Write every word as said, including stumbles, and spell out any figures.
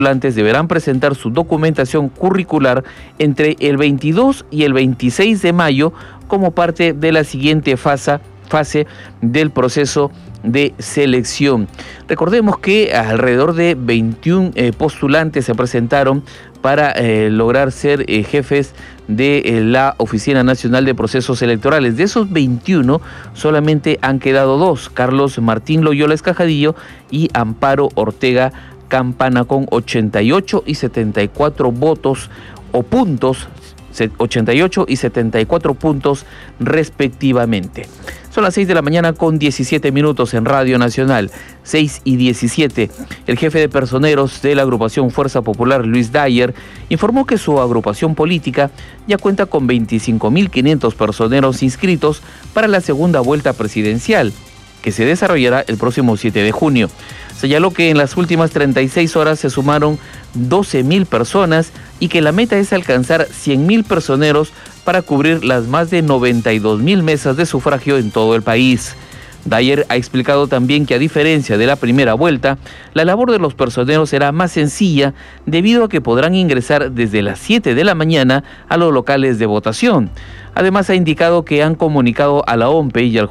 postulantes deberán presentar su documentación curricular entre el veintidós y el veintiséis de mayo como parte de la siguiente fase, fase del proceso de selección. Recordemos que alrededor de veintiún eh, postulantes se presentaron para eh, lograr ser eh, jefes de eh, la Oficina Nacional de Procesos Electorales. De esos veintiuno, solamente han quedado dos, Carlos Martín Loyola Escajadillo y Amparo Ortega Campana, con ochenta y ocho y setenta y cuatro votos o puntos, ochenta y ocho y setenta y cuatro puntos respectivamente. Son las seis de la mañana con diecisiete minutos en Radio Nacional, seis y diecisiete. El jefe de personeros de la agrupación Fuerza Popular, Luis Dyer, informó que su agrupación política ya cuenta con veinticinco mil quinientos personeros inscritos para la segunda vuelta presidencial, que se desarrollará el próximo siete de junio. Señaló que en las últimas treinta y seis horas se sumaron doce mil personas y que la meta es alcanzar cien mil personeros para cubrir las más de noventa y dos mil mesas de sufragio en todo el país. Dyer ha explicado también que, a diferencia de la primera vuelta, la labor de los personeros será más sencilla debido a que podrán ingresar desde las siete de la mañana a los locales de votación. Además, ha indicado que han comunicado a la O M P E y al